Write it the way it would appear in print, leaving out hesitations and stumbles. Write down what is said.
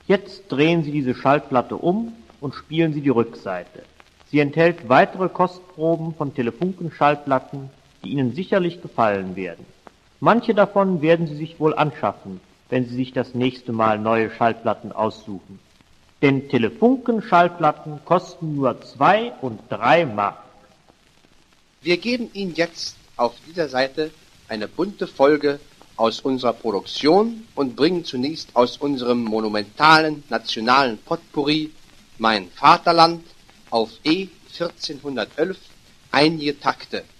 Jetzt drehen Sie diese Schallplatte um und spielen Sie die Rückseite. Sie enthält weitere Kostproben von Telefunken-Schallplatten, die Ihnen sicherlich gefallen werden. Manche davon werden Sie sich wohl anschaffen, wenn Sie sich das nächste Mal neue Schallplatten aussuchen. Denn Telefunken-Schallplatten kosten nur 2 und 3 Mark. Wir geben Ihnen jetzt auf dieser Seite eine bunte Folge aus unserer Produktion und bringen zunächst aus unserem monumentalen nationalen Potpourri Mein Vaterland auf E 1411 einige Takte.